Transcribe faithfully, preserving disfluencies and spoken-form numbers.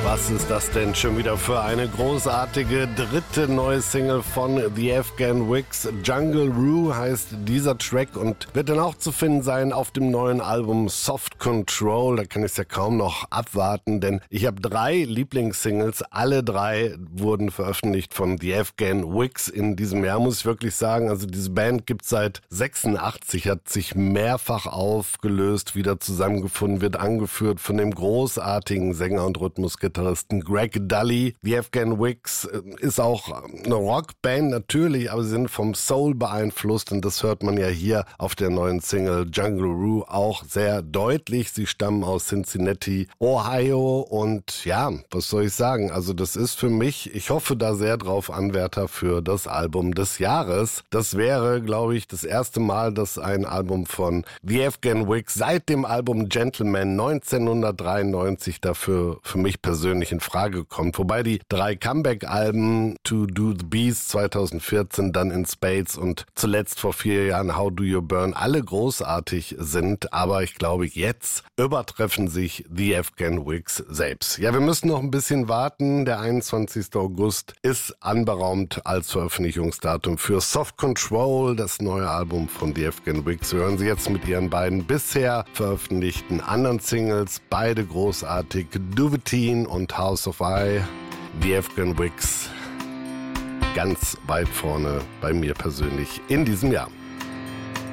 Was ist das denn schon wieder für eine großartige dritte neue Single von The Afghan Wigs? Jungle Rue heißt dieser Track und wird dann auch zu finden sein auf dem neuen Album Soft Control. Da kann ich es ja kaum noch abwarten, denn ich habe drei Lieblingssingles. Alle drei wurden veröffentlicht von The Afghan Wigs in diesem Jahr, muss ich wirklich sagen. Also diese Band gibt es seit sechsundachtzig, hat sich mehrfach aufgelöst, wieder zusammengefunden, wird angeführt von dem großartigen Sänger und Rhythmusgitarristen Greg Dully. The Afghan Wigs ist auch eine Rockband natürlich, aber sie sind vom Soul beeinflusst und das hört man ja hier auf der neuen Single Jungle Rue auch sehr deutlich. Sie stammen aus Cincinnati, Ohio und ja, was soll ich sagen? Also das ist für mich, ich hoffe da sehr drauf, Anwärter für das Album des Jahres. Das wäre, glaube ich, das erste Mal, dass ein Album von The Afghan Wigs seit dem Album Gentleman neunzehnhundertdreiundneunzig dafür für mich persönlich in Frage kommt. Wobei die drei Comeback-Alben To Do the Beast zweitausendvierzehn, dann In Spades und zuletzt vor vier Jahren How Do You Burn alle großartig sind. Aber ich glaube, jetzt übertreffen sich The Afghan Wigs selbst. Ja, wir müssen noch ein bisschen warten. Der einundzwanzigster August ist anberaumt als Veröffentlichungsdatum für Soft Control, das neue Album von The Afghan Wigs. Wir hören sie jetzt mit ihren beiden bisher veröffentlichten anderen Singles, beide großartig, Duvetine und House of I. The Afghan Wigs ganz weit vorne bei mir persönlich in diesem Jahr.